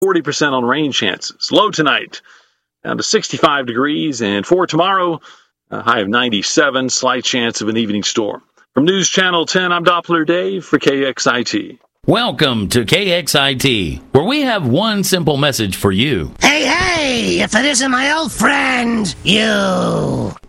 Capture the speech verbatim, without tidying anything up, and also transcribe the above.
forty percent on rain chances. Low tonight, down to sixty-five degrees. And for tomorrow, a high of ninety-seven, slight chance of an evening storm. From News Channel ten, I'm Doppler Dave for K X I T. Welcome to K X I T, where we have one simple message for you. Hey, hey, if it isn't my old friend, you.